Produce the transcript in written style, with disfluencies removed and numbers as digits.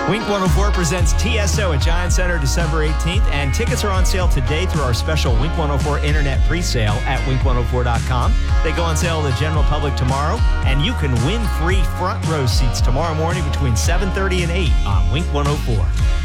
Wink 104 presents TSO at Giant Center December 18th, and tickets are on sale today through our special Wink 104 internet pre-sale at wink104.com. They go on sale to the general public tomorrow, and you can win free front row seats tomorrow morning between 7:30 and 8 on Wink 104.